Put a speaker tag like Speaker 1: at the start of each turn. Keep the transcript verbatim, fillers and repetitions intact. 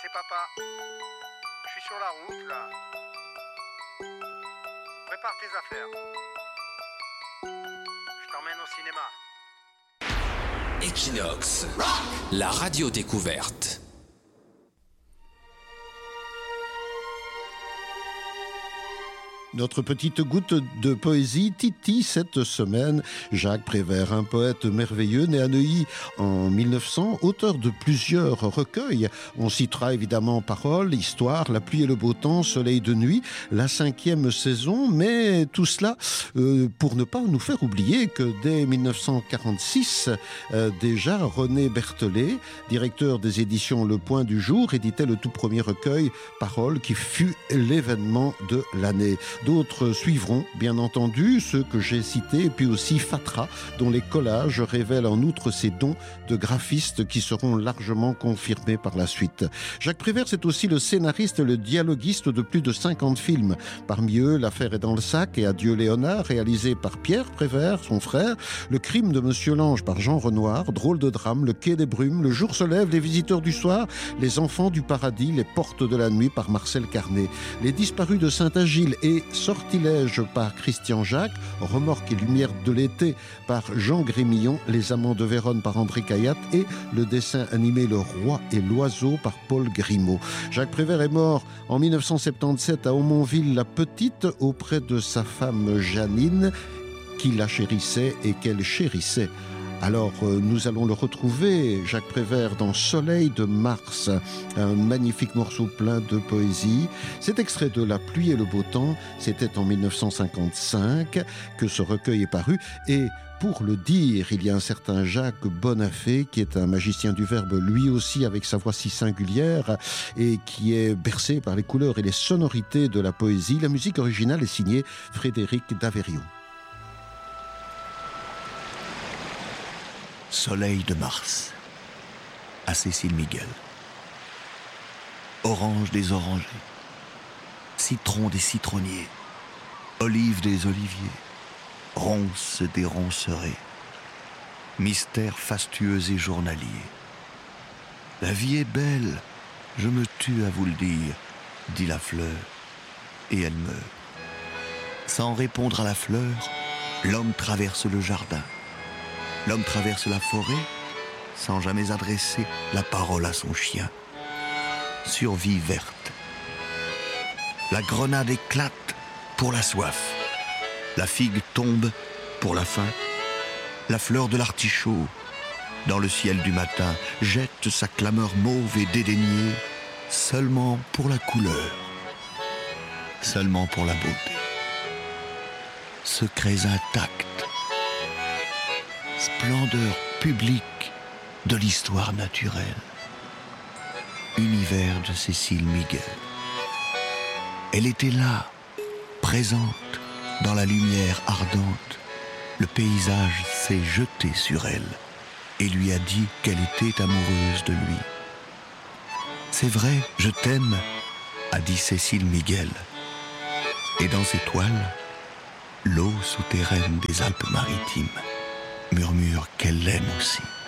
Speaker 1: c'est papa. Je suis sur la route, là. Prépare tes affaires. Je t'emmène au cinéma.
Speaker 2: Equinox, la radio découverte.
Speaker 3: Notre petite goutte de poésie titille cette semaine Jacques Prévert, un poète merveilleux né à Neuilly en mille neuf cents, auteur de plusieurs recueils. On citera évidemment Paroles, Histoire, La pluie et le beau temps, Soleil de nuit, la cinquième saison, mais tout cela euh, pour ne pas nous faire oublier que dès mille neuf cent quarante-six, euh, déjà René Berthollet, directeur des éditions Le Point du Jour, éditait le tout premier recueil Paroles qui fut l'événement de l'année. D'autres suivront, bien entendu, ceux que j'ai cités, et puis aussi Fatra, dont les collages révèlent en outre ses dons de graphiste qui seront largement confirmés par la suite. Jacques Prévert, c'est aussi le scénariste et le dialoguiste de plus de cinquante films. Parmi eux, L'affaire est dans le sac et Adieu Léonard, réalisé par Pierre Prévert, son frère, Le crime de Monsieur Lange par Jean Renoir, Drôle de drame, Le quai des brumes, Le jour se lève, Les visiteurs du soir, Les enfants du paradis, Les portes de la nuit par Marcel Carnet, Les disparus de Saint-Agile et Sortilège par Christian Jacques, Remorque et lumière de l'été par Jean Grémillon, Les amants de Vérone par André Cayatte et le dessin animé Le roi et l'oiseau par Paul Grimaud. Jacques Prévert est mort en mille neuf cent soixante-dix-sept à Aumonville-la-Petite auprès de sa femme Janine, qui la chérissait et qu'elle chérissait. Alors, euh, nous allons le retrouver, Jacques Prévert, dans Soleil de Mars, un magnifique morceau plein de poésie. Cet extrait de La pluie et le beau temps, c'était en mille neuf cent cinquante-cinq que ce recueil est paru. Et pour le dire, il y a un certain Jacques Bonafé, qui est un magicien du verbe, lui aussi avec sa voix si singulière, et qui est bercé par les couleurs et les sonorités de la poésie. La musique originale est signée Frédéric Daverio.
Speaker 4: Soleil de Mars, à Cécile Miguel. Orange des orangers, citron des citronniers, olive des oliviers, ronce des roncerets, mystère fastueux et journalier. La vie est belle, je me tue à vous le dire, dit la fleur, et elle meurt. Sans répondre à la fleur, l'homme traverse le jardin. L'homme traverse la forêt sans jamais adresser la parole à son chien. Survie verte. La grenade éclate pour la soif. La figue tombe pour la faim. La fleur de l'artichaut, dans le ciel du matin, jette sa clameur mauve et dédaignée seulement pour la couleur, seulement pour la beauté. Secrets intacts. Splendeur publique de l'histoire naturelle. Univers de Cécile Miguel. Elle était là, présente, dans la lumière ardente. Le paysage s'est jeté sur elle et lui a dit qu'elle était amoureuse de lui. C'est vrai, je t'aime, a dit Cécile Miguel. Et dans ses toiles, l'eau souterraine des Alpes-Maritimes murmure qu'elle l'aime aussi.